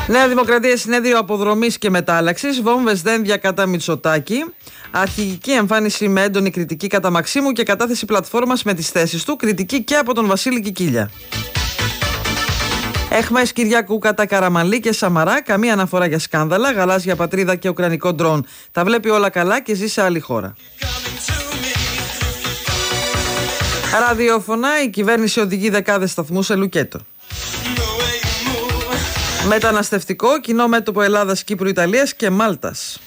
Νέα Δημοκρατία, συνέδριο αποδρομής και μετάλλαξης. Βόμβες δένδια κατά Μητσοτάκη. Αρχηγική εμφάνιση με έντονη κριτική κατά Μαξίμου και κατάθεση πλατφόρμας με τις θέσεις του. Κριτική και από τον Βασίλη Κικίλια. Έχμες Κυριάκου κατά Καραμανλή και Σαμαρά. Καμία αναφορά για σκάνδαλα. Γαλάζια πατρίδα και ουκρανικό ντρόν. Τα βλέπει όλα καλά και ζει σε άλλη χώρα. Ραδιόφωνα, η κυβέρνηση οδηγεί δεκάδες σταθμούς σε λουκέτο. Μεταναστευτικό, κοινό μέτωπο Ελλάδας, Κύπρου, Ιταλίας και Μάλτας.